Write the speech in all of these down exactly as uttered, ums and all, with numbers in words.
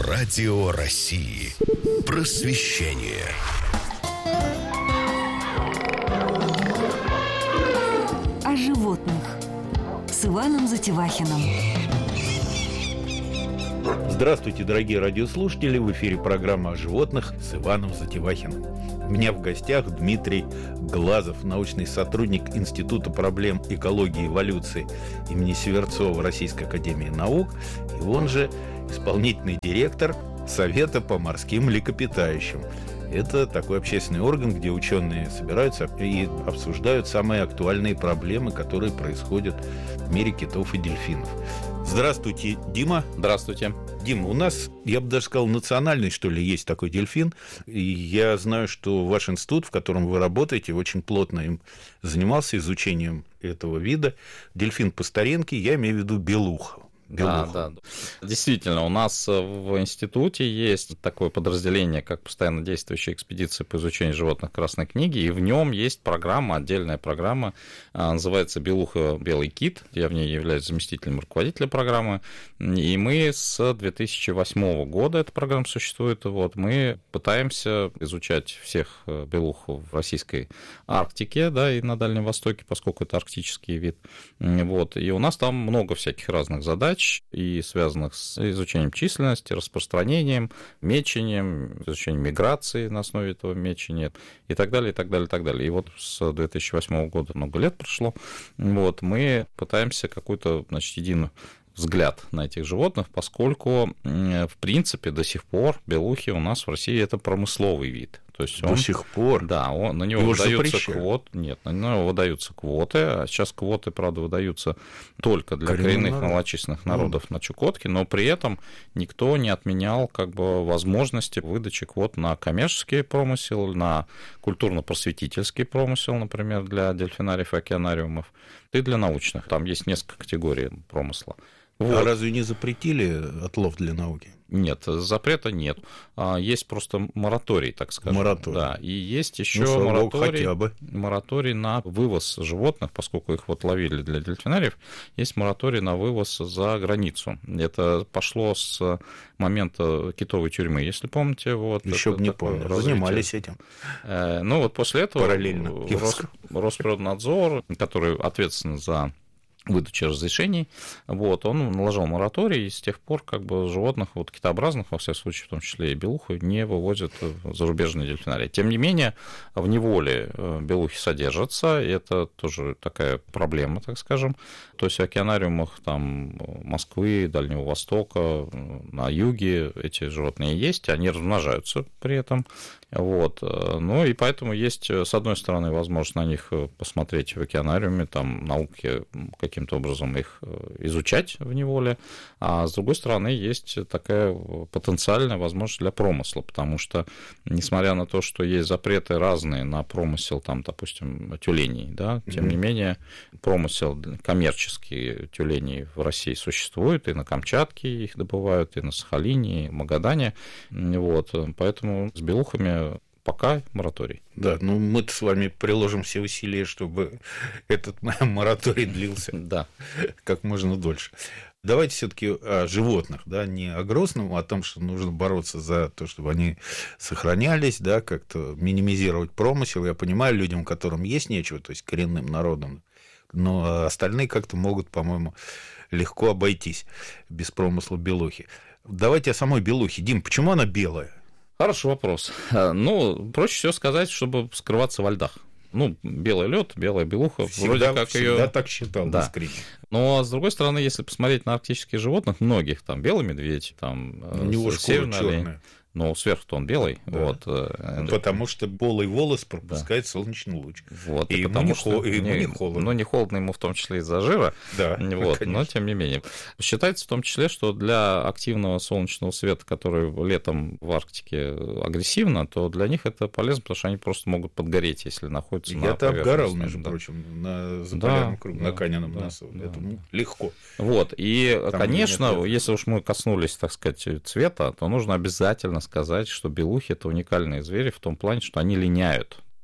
Радио России. Просвещение. О животных с Иваном Затевахиным. Здравствуйте, дорогие радиослушатели! В эфире программа о животных с Иваном Затевахиным. У меня в гостях Дмитрий Глазов, научный сотрудник Института проблем экологии и эволюции имени Северцова Российской академии наук, и он же исполнительный директор Совета по морским млекопитающим. Это такой общественный орган, где ученые собираются и обсуждают самые актуальные проблемы, которые происходят в мире китов и дельфинов. Здравствуйте, Дима. Здравствуйте. Дима, у нас, я бы даже сказал, национальный, что ли, есть такой дельфин. И я знаю, что ваш институт, в котором вы работаете, очень плотно им занимался изучением этого вида. Дельфин по старинке, я имею в виду белуха. Да, да. Действительно, у нас в институте есть такое подразделение, как постоянно действующая экспедиция по изучению животных Красной книги, и в нем есть программа, отдельная программа, называется «Белуха. Белый кит». Я в ней являюсь заместителем руководителя программы, и мы с две тысячи восьмого года, эта программа существует, вот, мы пытаемся изучать всех белух в российской Арктике, да, и на Дальнем Востоке, поскольку это арктический вид, вот, и у нас там много всяких разных задач, и связанных с изучением численности, распространением, мечением, изучением миграции на основе этого мечения и так далее, и так далее, и так далее. И вот с две тысячи восьмого года много лет прошло, вот, мы пытаемся какой-то, значит, единый взгляд на этих животных, поскольку, в принципе, до сих пор белухи у нас в России это промысловый вид. То есть он, до сих пор? Да, он, на него Его выдаются квоты. Нет, на него выдаются квоты. А сейчас квоты, правда, выдаются только для коренных, коренных народ. малочисленных народов mm. на Чукотке, но при этом никто не отменял как бы возможности выдачи квот на коммерческий промысел, на культурно-просветительский промысел, например, для дельфинариев и океанариумов, и для научных. Там есть несколько категорий промысла. Вот. А разве не запретили отлов для науки? Нет, запрета нет. Есть просто мораторий, так скажем. Мораторий. Да, и есть еще ну, мораторий, хотя бы. мораторий на вывоз животных, поскольку их вот ловили для дельфинариев, есть мораторий на вывоз за границу. Это пошло с момента китовой тюрьмы, если помните. Вот, еще бы не помню, развитие. Занимались этим. Ну вот после этого параллельно Рос... Росприроднадзор, который ответственен за выдачи разрешений, вот, он наложил мораторий, и с тех пор как бы животных, вот, китообразных, во всяком случае, в том числе и белуху, не вывозят в зарубежные дельфинарии. Тем не менее, в неволе белухи содержатся, и это тоже такая проблема, так скажем. То есть в океанариумах там, Москвы, Дальнего Востока, на юге эти животные есть, они размножаются при этом. Вот. Ну и поэтому есть, с одной стороны, возможность на них посмотреть в океанариуме, там науки каким-то образом их изучать в неволе, а с другой стороны, есть такая потенциальная возможность для промысла, потому что, несмотря на то, что есть запреты разные на промысел, там, допустим, тюленей, да, тем mm-hmm. не менее, промысел коммерческий тюленей в России существует, и на Камчатке их добывают, и на Сахалине, и в Магадане, вот, поэтому с белухами пока мораторий. Да, ну мы-то с вами приложим все усилия, чтобы этот мораторий длился да. как можно дольше. Давайте все-таки о животных, да, не о грустном, а о том, что нужно бороться за то, чтобы они сохранялись, да, как-то минимизировать промысел. Я понимаю, людям, которым есть нечего, то есть коренным народам, но остальные как-то могут, по-моему, легко обойтись без промысла белухи. Давайте о самой белухе. Дим, почему она белая? Хороший вопрос. Ну, проще всего сказать, чтобы скрываться во льдах. Ну, белый лед, белая белуха, всегда, вроде как ее. Всегда так считал, да. искренне. Но, с другой стороны, если посмотреть на арктических животных, многих, там, белый медведь, там, у него северный олень, но сверху-то он белый. Да. Вот. Потому что голый волос пропускает да. солнечный луч. Вот. И, и ему, не, что... и ему не, не холодно. Ну, не холодно ему в том числе из-за жира. Да, вот. Но, тем не менее. Считается в том числе, что для активного солнечного света, который летом в Арктике агрессивно, то для них это полезно, потому что они просто могут подгореть, если находятся Я на Я-то обгорал, между да. прочим, на заполярном да, круге, да, на Канином да, носу. Да, это да. легко. Вот. И, там конечно, нет, если уж мы коснулись, так сказать, цвета, то нужно обязательно сказать, что белухи – это уникальные звери в том плане, что они линяют.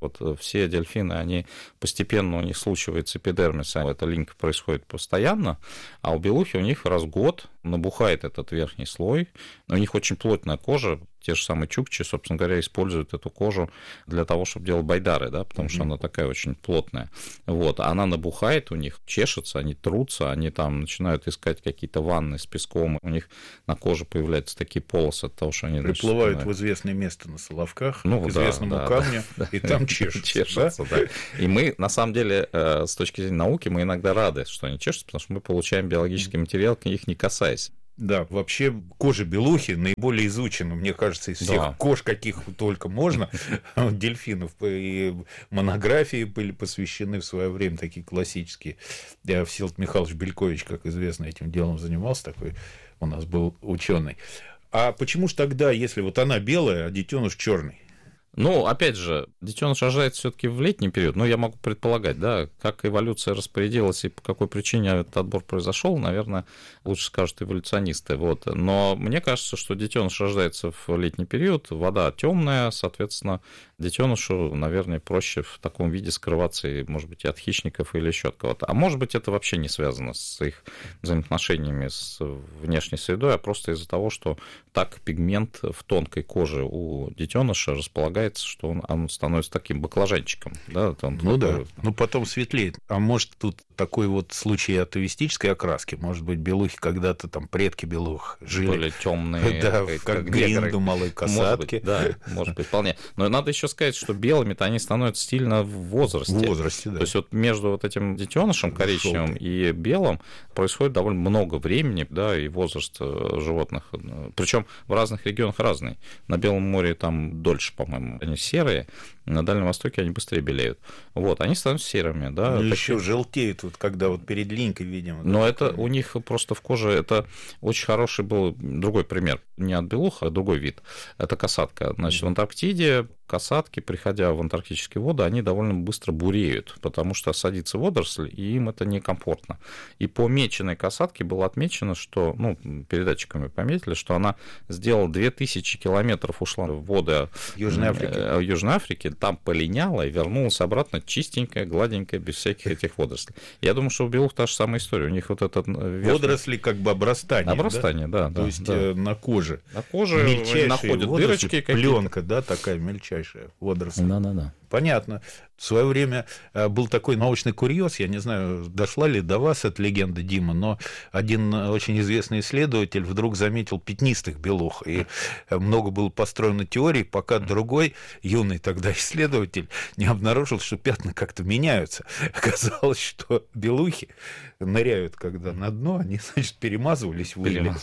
Вот все дельфины, они постепенно, у них случивается эпидермис, а эта линька происходит постоянно, а у белухи у них раз в год набухает этот верхний слой, у них очень плотная кожа, те же самые чукчи, собственно говоря, используют эту кожу для того, чтобы делать байдары, да, потому mm-hmm. что она такая очень плотная. Вот, она набухает, у них чешется, они трутся, они там начинают искать какие-то ванны с песком, у них на коже появляются такие полосы от того, что они... Приплывают значит, в известное место на Соловках, ну, к известному да, камню, да, и там чешутся. чешутся да? Да. И мы, на самом деле, с точки зрения науки, мы иногда рады, что они чешутся, потому что мы получаем биологический материал, к их не касаясь. Да, вообще кожа белухи наиболее изучена, мне кажется, из всех да. кож, каких только можно, дельфинов. И монографии были посвящены в свое время, такие классические. Всеволод Михайлович Белькович, как известно, этим делом занимался, такой у нас был ученый. А почему же тогда, если вот она белая, а детеныш черный? Ну, опять же, детеныш рождается все-таки в летний период, но я могу предполагать, да, как эволюция распорядилась и по какой причине этот отбор произошел, наверное, лучше скажут эволюционисты. Вот. Но мне кажется, что детеныш рождается в летний период, вода темная, соответственно, детенышу, наверное, проще в таком виде скрываться, и, может быть, и от хищников или еще от кого-то. А может быть, это вообще не связано с их взаимоотношениями с внешней средой, а просто из-за того, что так пигмент в тонкой коже у детеныша располагается, что он, он становится таким баклажанчиком. Да? Он ну такой... да, ну потом светлеет. А может, тут такой вот случай атовистической окраски? Может быть, белухи когда-то, там, предки белух жили... Были темные, да, как гринду, малой касатки. Да, может быть, вполне. Но надо еще сказать, что белыми-то они становятся сильно в возрасте. В возрасте, да. То есть вот между вот этим детенышем коричневым желтый и белым происходит довольно много времени, да, и возраст животных. Причем в разных регионах разный. На Белом море там дольше, по-моему, они серые, на Дальнем Востоке они быстрее белеют. Вот, они становятся серыми, да. Ну, еще желтеют, вот, когда вот перед линькой, видимо. Но да, это у них просто в коже, это очень хороший был другой пример. Не от белух, а другой вид. Это касатка. Значит, в Антарктиде касатки, приходя в антарктические воды, они довольно быстро буреют, потому что садится водоросль, и им это некомфортно. И по меченой касатке было отмечено, что, ну, передатчиками пометили, что она сделала две тысячи километров, ушла в воды Южной Африки. Южной Африки, там полиняла и вернулась обратно чистенькая, гладенькая, без всяких этих водорослей. Я думаю, что у белух та же самая история. У них вот этот верхний... Водоросли как бы обрастание. Обрастание, да. да То да, есть да. на коже. На коже находят дырочки какие-то. Пленка, да, такая мельчайшая водоросль. Да, да, да. Понятно. В свое время был такой научный курьез, я не знаю, дошла ли до вас эта легенда, Дима, но один очень известный исследователь вдруг заметил пятнистых белух, и много было построено теорий, пока другой юный тогда исследователь не обнаружил, что пятна как-то меняются. Оказалось, что белухи ныряют, когда на дно, они, значит, перемазывались в иле.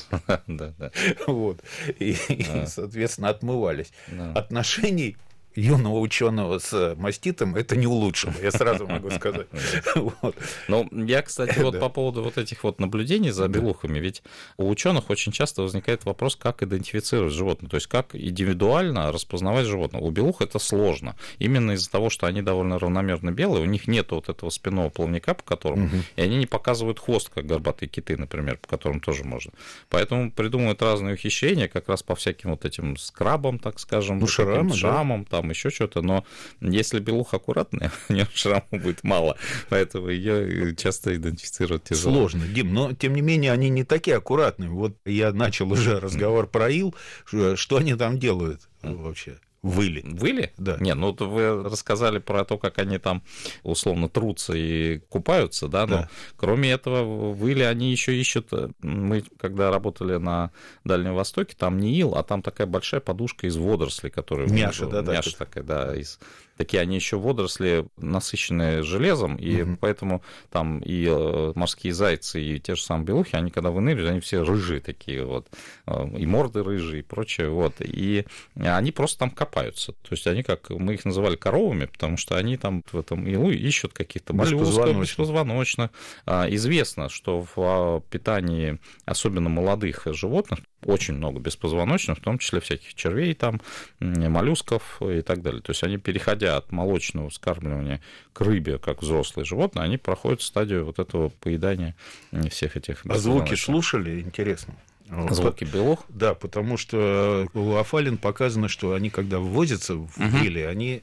Вот. И, соответственно, отмывались. Отношений юного ученого с маститом это не улучшило, я сразу могу сказать. Вот. Ну, я, кстати, вот да. по поводу вот этих вот наблюдений за белухами, ведь у ученых очень часто возникает вопрос, как идентифицировать животное, то есть как индивидуально распознавать животное. У белух это сложно, именно из-за того, что они довольно равномерно белые, у них нет вот этого спинного плавника, по которому, угу. и они не показывают хвост, как горбатые киты, например, по которым тоже можно. Поэтому придумывают разные ухищрения, как раз по всяким вот этим скрабам, так скажем, ну, шрамы, шрамам, да. там еще что-то, но если белуха аккуратная, у нее шрама будет мало, поэтому ее часто идентифицировать тяжело. Сложно, Дим, но тем не менее они не такие аккуратные. Вот я начал уже разговор про ил, что они там делают вообще? Выли. Выли? Да. Не, ну вы рассказали про то, как они там условно трутся и купаются, да, но да. кроме этого, выли они еще ищут. Мы, когда работали на Дальнем Востоке, там не ил, а там такая большая подушка из водорослей, которая... Мяша, да, да. Мяша такая, да, из... Такие они еще водоросли, насыщенные железом, и угу. поэтому там и морские зайцы, и те же самые белухи, они когда выныривают, они все рыжие такие вот, и морды рыжие, и прочее, вот, и они просто там копаются, то есть они, как мы их называли коровами, потому что они там в этом илу ищут каких-то моллюсков, беспозвоночных. Известно, что в питании особенно молодых животных очень много беспозвоночных, в том числе всяких червей, там, моллюсков и так далее. То есть они, переходя от молочного вскармливания к рыбе, как взрослые животные, они проходят стадию вот этого поедания всех этих... А звуки слушали? Интересно. Звуки белух? Да, потому что у афалин показано, что они, когда ввозятся в вилли, угу. они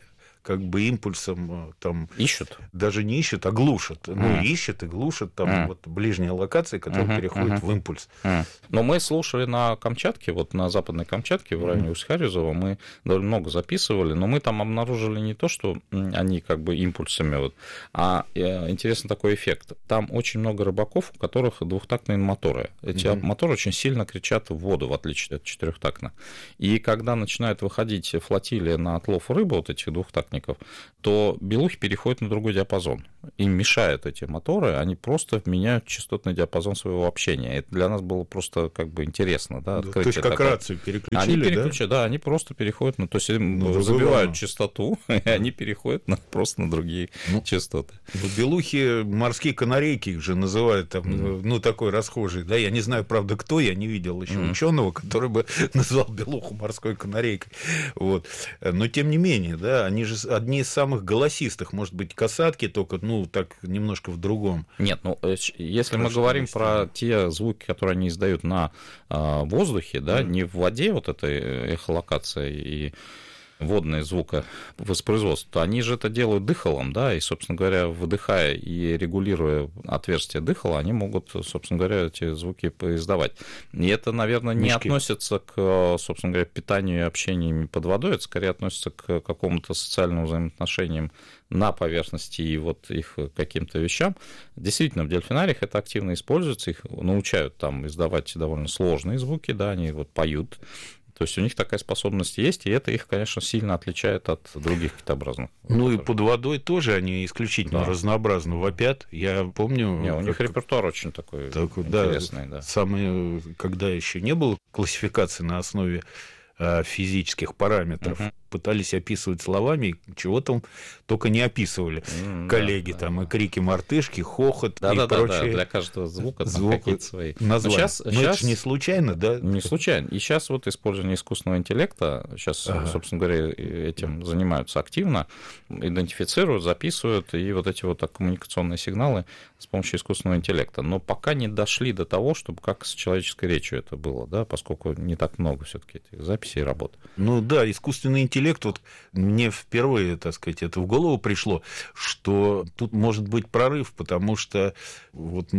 как бы импульсом там... Ищут? Даже не ищут, а глушат. Mm. Ну, ищут и глушат там mm. вот ближние локации, которые uh-huh, переходят uh-huh. в импульс. Uh-huh. Но мы слушали на Камчатке, вот на Западной Камчатке, в районе mm. Усть-Харизова, мы довольно много записывали, но мы там обнаружили не то, что они как бы импульсами, вот, а интересный такой эффект. Там очень много рыбаков, у которых двухтактные моторы. Эти mm-hmm. моторы очень сильно кричат в воду, в отличие от четырехтактных. И когда начинает выходить флотилия на отлов рыбы, вот этих двухтактников, то белухи переходят на другой диапазон. Им мешают эти моторы, они просто меняют частотный диапазон своего общения. Это для нас было просто как бы интересно. Да, то есть как такое. Рацию переключили, они переключают, да? Да, они просто переходят, на, то есть ну, забивают частоту, и они переходят на, просто на другие ну, частоты. Белухи, морские канарейки их же называют, там, mm. ну, такой расхожий, да, я не знаю, правда, кто, я не видел еще mm. ученого, который бы назвал белуху морской канарейкой, вот, но тем не менее, да, они же одни из самых голосистых, может быть, касатки, только, ну, так, немножко в другом. Нет, ну, если мы говорим про те звуки, которые они издают на э, воздухе, да, mm. не в воде, вот этой эхолокация и водные звуковоспроизводства, то они же это делают дыхалом, да, и, собственно говоря, выдыхая и регулируя отверстие дыхала, они могут, собственно говоря, эти звуки издавать. И это, наверное, не Мешки. относится к, собственно говоря, питанию и общению под водой, это скорее относится к какому-то социальному взаимоотношениям на поверхности и вот их каким-то вещам. Действительно, в дельфинариях это активно используется, их научают там издавать довольно сложные звуки, да, они вот поют. То есть у них такая способность есть, и это их, конечно, сильно отличает от других китообразных. Ну и под водой тоже они исключительно да. разнообразно вопят. Я помню... Не, у них как... репертуар очень такой, такой интересный. Да, да. Самое, когда еще не было классификации на основе физических параметров, uh-huh. пытались описывать словами, чего там только не описывали. Mm, коллеги, да, там, да. и крики мартышки, хохот да, и да, прочее. Да, да, для каждого звука там какие-то свои. Названия. Сейчас, Но сейчас... это же не случайно, да? Не случайно. И сейчас вот использование искусственного интеллекта, сейчас, ага. собственно говоря, этим занимаются активно, идентифицируют, записывают, и вот эти вот коммуникационные сигналы с помощью искусственного интеллекта. Но пока не дошли до того, чтобы как с человеческой речью это было, да, поскольку не так много все-таки этих записей и работ. Ну да, искусственный интеллект, вот мне впервые, так сказать, это в голову пришло, что тут может быть прорыв, потому что вот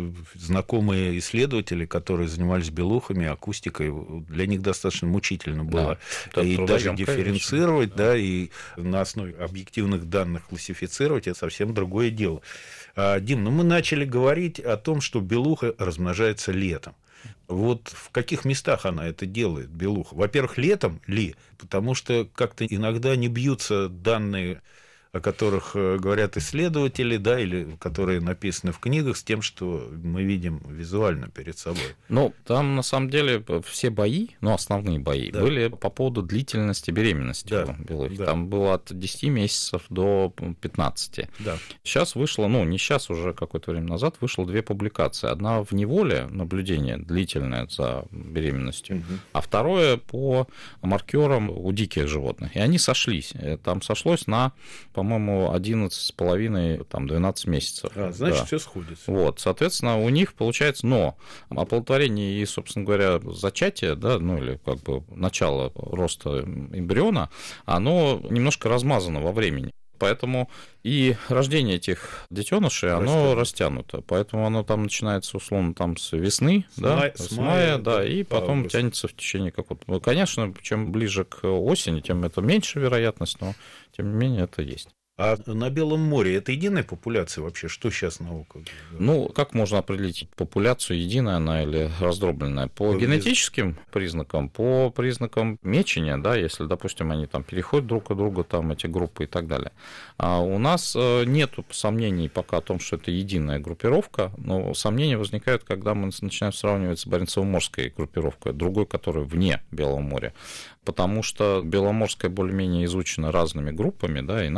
знакомые исследователи, которые занимались белухами, акустикой, для них достаточно мучительно было. Да, и даже дифференцировать, да, и на основе объективных данных классифицировать, это совсем другое дело. Дим, ну мы начали говорить о том, что белуха размножается летом. Вот в каких местах она это делает, белуха? Во-первых, летом ли? Потому что как-то иногда не бьются данные, о которых говорят исследователи, да, или которые написаны в книгах, с тем, что мы видим визуально перед собой. Ну, там, на самом деле, все бои, ну, основные бои, да. были по поводу длительности беременности да. белухи. Да. Там было от десяти месяцев до пятнадцати. Да. Сейчас вышло, ну, не сейчас, уже какое-то время назад, вышло две публикации. Одна в неволе, наблюдение длительное за беременностью, угу. а второе по маркерам у диких животных. И они сошлись. Там сошлось на... по-моему, одиннадцать с половиной, там, двенадцать месяцев. А, значит, да. все сходится. Вот, соответственно, у них получается, но оплодотворение и, собственно говоря, зачатие, да, ну, или как бы начало роста эмбриона, оно немножко размазано во времени. Поэтому и рождение этих детенышей, оно растянуто. Поэтому оно там начинается, условно, там с весны, с да, мая, с мая, да, и потом август. Тянется в течение какого-то... Конечно, чем ближе к осени, тем это меньше вероятность, но тем не менее это есть. А на Белом море это единая популяция вообще? Что сейчас наука? Ну, как можно определить популяцию, единая она или раздробленная? По ну, генетическим признакам, по признакам мечения, да, если, допустим, они там переходят друг от друга, там эти группы и так далее. А у нас нет сомнений пока о том, что это единая группировка, но сомнения возникают, когда мы начинаем сравнивать с Баренцево-морской группировкой, другой, которая вне Белого моря. Потому что Беломорская более-менее изучена разными группами, да, и нашей,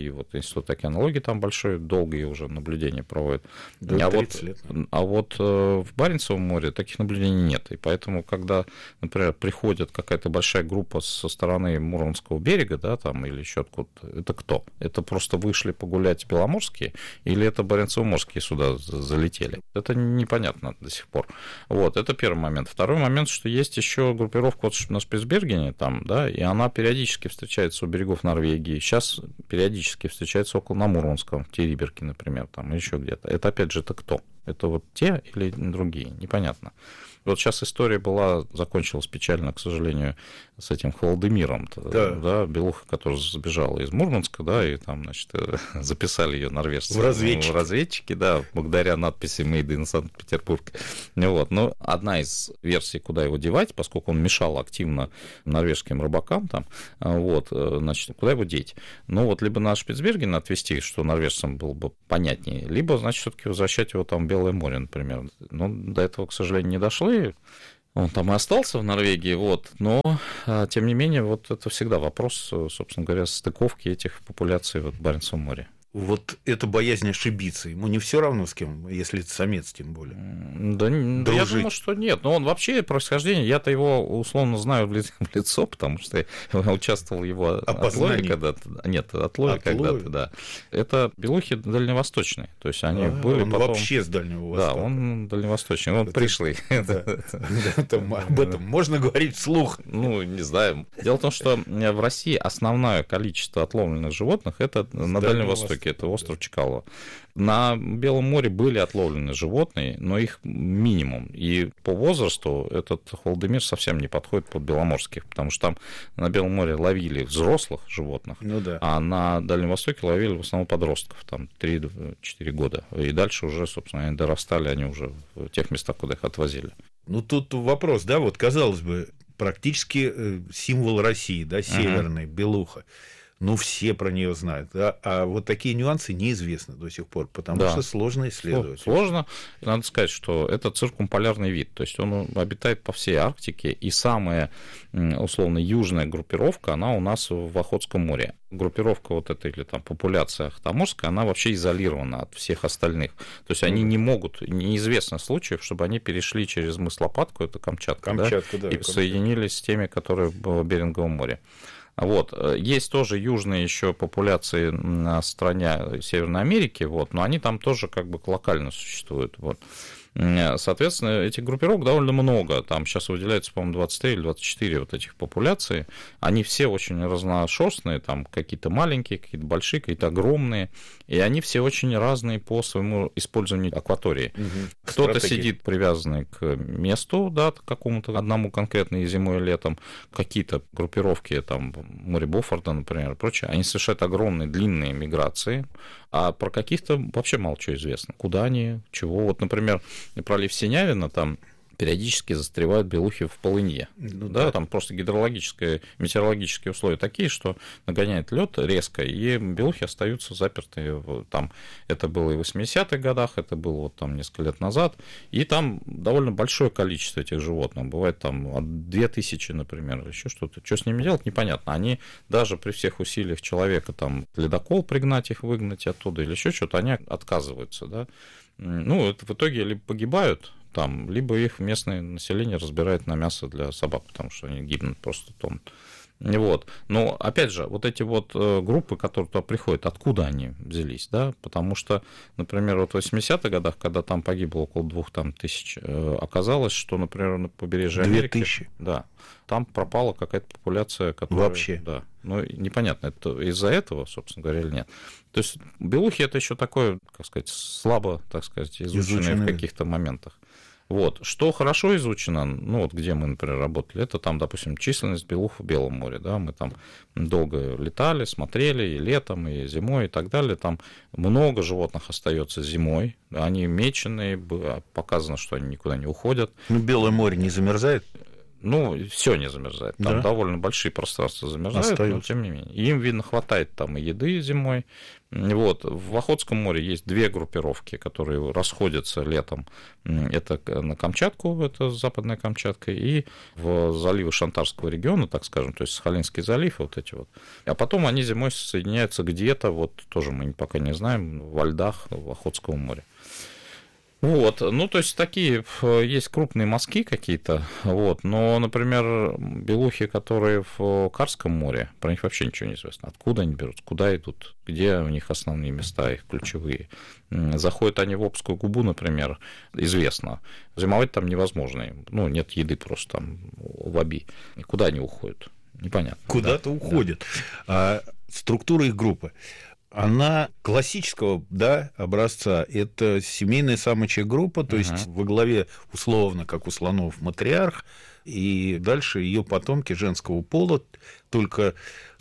и вот Институт океанологии там большой, долгие уже наблюдения проводит. Да, а, вот, лет. а вот в Баренцевом море таких наблюдений нет. И поэтому, когда, например, приходит какая-то большая группа со стороны Мурманского берега, да, там, или еще откуда-то, это кто? Это просто вышли погулять беломорские, или это баренцево-морские суда залетели? Это непонятно до сих пор. Вот, это первый момент. Второй момент, что есть еще группировка вот на Шпицбергене, там, да, и она периодически встречается у берегов Норвегии. Сейчас периодически встречается около на Мурманском, в Териберке, например, там, и еще где-то. Это, опять же, это кто? Это вот те или другие? Непонятно. Вот сейчас история была, закончилась печально, к сожалению, с этим Холодемиром, да. Да, белуха, которая забежала из Мурманска, да, и там, значит, записали ее норвежцы. В разведчики. В разведчики, да, благодаря надписи «Made in Санкт-Петербург». Вот. Но одна из версий, куда его девать, поскольку он мешал активно норвежским рыбакам, там, вот, значит, куда его деть? Ну, вот либо на Шпицберген отвезти, что норвежцам было бы понятнее, либо, значит, все-таки возвращать его там в Белое море, например. Но до этого, к сожалению, не дошло. Он там и остался в Норвегии, вот, но, тем не менее, вот это всегда вопрос, собственно говоря, стыковки этих популяций в Баренцевом море. Вот это боязнь ошибиться. Ему не все равно с кем, если это самец, тем более. Да, да я думаю, что нет. Но он вообще происхождение, я-то его условно знаю в лицо, потому что я участвовал в его отлове когда-то. Нет, отлове когда-то, да. Это белухи дальневосточные. То есть они а, были он потом... вообще с Дальнего Востока. Да, он дальневосточный. Он это... пришлый. Об этом можно говорить вслух. Ну, не знаю. Дело в том, что в России основное количество отловленных животных это на Дальнем Востоке. Это остров Чкалово. На Белом море были отловлены животные, но их минимум. И по возрасту этот Холодемир совсем не подходит под беломорских, потому что там на Белом море ловили взрослых животных, ну, да. а на Дальнем Востоке ловили в основном подростков, там три-четыре года. И дальше уже, собственно, они дорастали, они уже в тех местах, куда их отвозили. Ну, тут вопрос, да, вот, казалось бы, практически символ России, да, северный, uh-huh. белуха. Ну, все про нее знают. А, а вот такие нюансы неизвестны до сих пор, потому да. что сложно исследовать. Сложно. Надо сказать, что это циркумполярный вид. То есть он обитает по всей Арктике, и самая, условно, южная группировка, она у нас в Охотском море. Группировка вот эта, или там популяция ахтаморская, она вообще изолирована от всех остальных. То есть они не могут, неизвестно случаев, чтобы они перешли через мыс Лопатку, это Камчатка, Камчатка да, да, и соединились с теми, которые в Беринговом море. Вот. Есть тоже южные еще популяции на стороне Северной Америки, вот, но они там тоже как бы локально существуют. Вот. Соответственно, этих группировок довольно много. Там сейчас выделяется, по-моему, двадцать три или двадцать четыре вот этих популяций. Они все очень разношерстные, там какие-то маленькие, какие-то большие, какие-то огромные. И они все очень разные по своему использованию акватории. Угу. Кто-то Стратегия. Сидит привязанный к месту, да, к какому-то одному конкретно и зимой, и летом. Какие-то группировки, там, море Боффорда, например, и прочее, они совершают огромные длинные миграции. А про каких-то вообще мало чего известно. Куда они, чего. Вот, например, пролив Синявина, там периодически застревают белухи в полынье. Ну, да, да, там просто гидрологические, метеорологические условия такие, что нагоняет лед резко, и белухи остаются заперты. Там, это было и в восьмидесятых годах, это было вот там несколько лет назад, и там довольно большое количество этих животных. Бывает там от две тысячи, например, или еще что-то. Что с ними делать, непонятно. Они даже при всех усилиях человека, там, ледокол пригнать их, выгнать оттуда или еще что-то, они отказываются. Да? Ну, это в итоге либо погибают, там, либо их местное население разбирает на мясо для собак, потому что они гибнут просто тонут. Вот. Но, опять же, вот эти вот группы, которые туда приходят, откуда они взялись, да? Потому что, например, вот в восьмидесятых годах, когда там погибло около двух там, тысяч, оказалось, что, например, на побережье Америки... Две тысячи? Да. Там пропала какая-то популяция, которая... Вообще? Да. Ну, непонятно, это из-за этого, собственно говоря, или нет. То есть белухи — это еще такое, как сказать, слабо, так сказать, изученное Изученные. в каких-то моментах. Вот. Что хорошо изучено, ну вот где мы, например, работали, это там, допустим, численность белух в Белом море, да, мы там долго летали, смотрели и летом, и зимой, и так далее, там много животных остается зимой, они меченые, показано, что они никуда не уходят. Ну, Белое море не замерзает? Ну, все не замерзает. Там Да. довольно большие пространства замерзают, Остаются. но тем не менее. И им, видно, хватает там и еды зимой. Вот. В Охотском море есть две группировки, которые расходятся летом. Это на Камчатку, это Западная Камчатка, и в заливы Шантарского региона, так скажем, то есть Сахалинский залив, вот эти вот. А потом они зимой соединяются где-то, вот тоже мы пока не знаем, во льдах в Охотском море. Вот, ну, то есть такие есть крупные мазки какие-то, вот, но, например, белухи, которые в Карском море, про них вообще ничего не известно. Откуда они берут, куда идут, где у них основные места, их ключевые. Заходят они в Обскую губу, например, известно. Зимовать там невозможно, ну, нет еды просто там в Оби. И куда они уходят? Непонятно. Куда-то да, уходят. Да. А структура их группы, она классического, да, образца, это семейная самочья группа, то uh-huh. есть во главе, условно, как у слонов, матриарх, и дальше ее потомки женского пола, только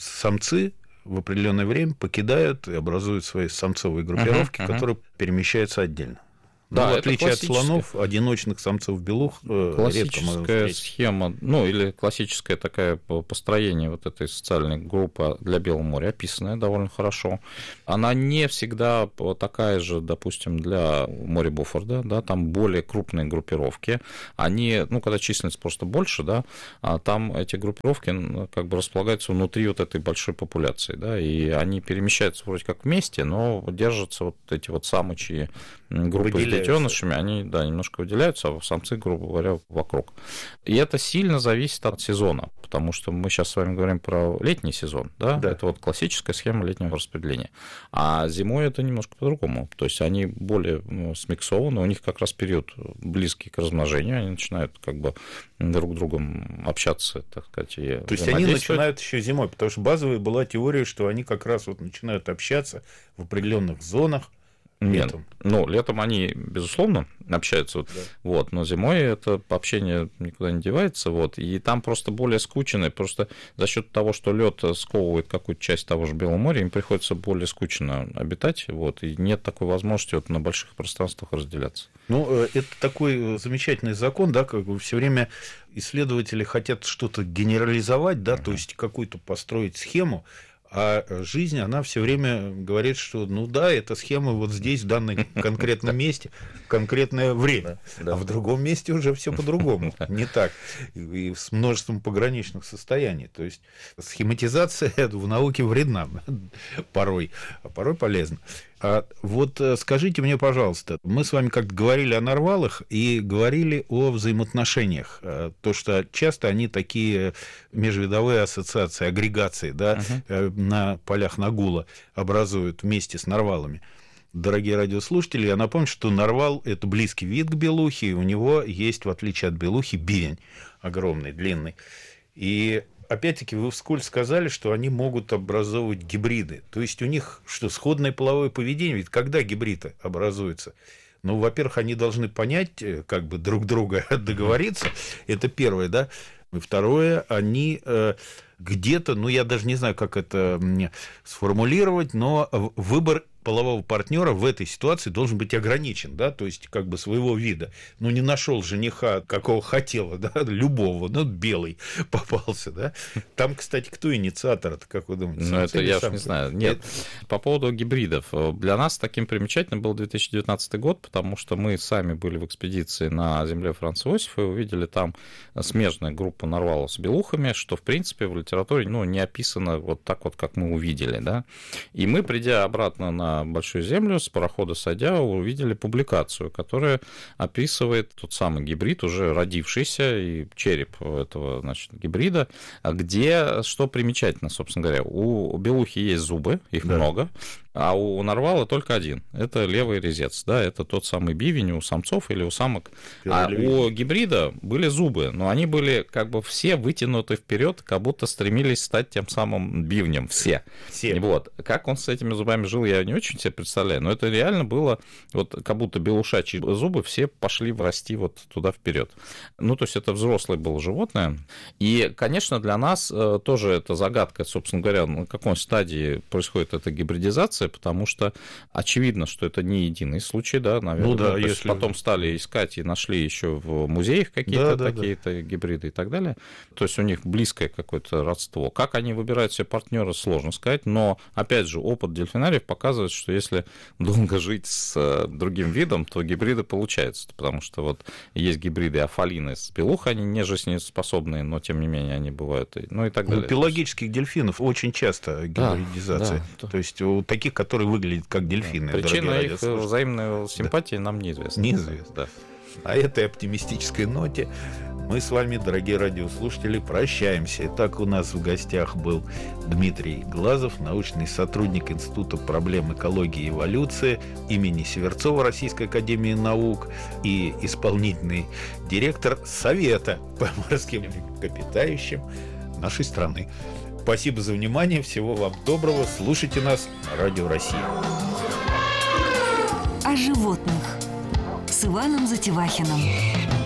самцы в определенное время покидают и образуют свои самцовые группировки, uh-huh, uh-huh. которые перемещаются отдельно. Да, но в отличие от слонов, одиночных самцов-белух классическая схема, ну, или классическое такое построение вот этой социальной группы для Белого моря, описанная довольно хорошо. Она не всегда такая же, допустим, для моря Боффорда, да, там более крупные группировки. Они, ну, когда численность просто больше, да, а там эти группировки как бы располагаются внутри вот этой большой популяции, да, и они перемещаются вроде как вместе, но держатся вот эти вот самочьи группы с детенышами, они, да, немножко выделяются, а самцы, грубо говоря, вокруг. И это сильно зависит от сезона, потому что мы сейчас с вами говорим про летний сезон, да, да. Это вот классическая схема летнего распределения. А зимой это немножко по-другому, то есть они более ну, смиксованы, у них как раз период близкий к размножению, они начинают как бы друг с другом общаться, так сказать, и то есть они начинают еще зимой, потому что базовая была теория, что они как раз вот начинают общаться в определенных зонах. Нет, ну, летом они, безусловно, общаются, вот, да. Вот, но зимой это общение никуда не девается, вот, и там просто более скучно, просто за счет того, что лед сковывает какую-то часть того же Белого моря, им приходится более скучно обитать, вот, и нет такой возможности вот на больших пространствах разделяться. Ну, это такой замечательный закон, да, как бы все время исследователи хотят что-то генерализовать, да, uh-huh. то есть какую-то построить схему. А жизнь, она все время говорит, что ну да, эта схема вот здесь, в данном конкретном месте, в конкретное время, да, да. А в другом месте уже все по-другому, не так. И с множеством пограничных состояний. То есть схематизация в науке вредна порой, а порой полезна. А вот скажите мне, пожалуйста, мы с вами как-то говорили о нарвалах и говорили о взаимоотношениях. То, что часто они такие межвидовые ассоциации, агрегации, да, uh-huh. на полях Нагула образуют вместе с нарвалами. Дорогие радиослушатели, я напомню, что нарвал – это близкий вид к белухе, и у него есть, в отличие от белухи, бивень огромный, длинный. И опять-таки, вы вскользь сказали, что они могут образовывать гибриды. То есть у них что, сходное половое поведение? Ведь когда гибриды образуются? Ну, во-первых, они должны понять, как бы друг друга договориться. Это первое, да. И второе, они э, где-то, ну, я даже не знаю, как это сформулировать, но выбор полового партнера в этой ситуации должен быть ограничен, да, то есть как бы своего вида. Ну, не нашел жениха, какого хотела, да, любого, ну, белый попался, да. Там, кстати, кто инициатор, это как вы думаете? Ну, это я же не знаю. Нет, это... по поводу гибридов. Для нас таким примечательным был две тысячи девятнадцатый год, потому что мы сами были в экспедиции на земле Франца Иосифа и увидели там смежную группу нарвалов с белухами, что, в принципе, в литературе, ну, не описано вот так вот, как мы увидели, да. И мы, придя обратно на Большую Землю, с парохода сойдя, увидели публикацию, которая описывает тот самый гибрид, уже родившийся, и череп этого, значит, гибрида, где, что примечательно, собственно говоря, у белухи есть зубы, их да. много, а у нарвала только один. Это левый резец, да, это тот самый бивень у самцов или у самок. А у гибрида были зубы, но они были как бы все вытянуты вперед, как будто стремились стать тем самым бивнем, все. все. Вот. Как он с этими зубами жил, я не очень себе представляю, но это реально было, вот как будто белушачьи зубы все пошли расти вот туда вперед. Ну, то есть это взрослое было животное. И, конечно, для нас тоже это загадка, собственно говоря, на какой стадии происходит эта гибридизация. информация, потому что очевидно, что это не единый случай, да, наверное. Ну, да, то если... есть потом стали искать и нашли еще в музеях какие-то да, да, такие-то да. гибриды и так далее. То есть у них близкое какое-то родство. Как они выбирают себе партнера, сложно сказать, но, опять же, опыт дельфинариев показывает, что если долго жить с другим видом, то гибриды получаются, потому что вот есть гибриды афалины с белухой, они не жизнеспособные, но, тем не менее, они бывают, ну и так далее. У пелагических дельфинов очень часто гибридизация. Да, да. То есть у таких, которые выглядят как дельфины. Да. Причина их взаимной симпатии да. нам неизвестна. Неизвестна. Да. На этой оптимистической ноте мы с вами, дорогие радиослушатели, прощаемся. Итак, у нас в гостях был Дмитрий Глазов, научный сотрудник Института проблем экологии и эволюции имени Северцова Российской академии наук и исполнительный директор Совета по морским млекопитающим нашей страны. Спасибо за внимание, всего вам доброго. Слушайте нас на Радио Россия. О животных с Иваном Затевахиным.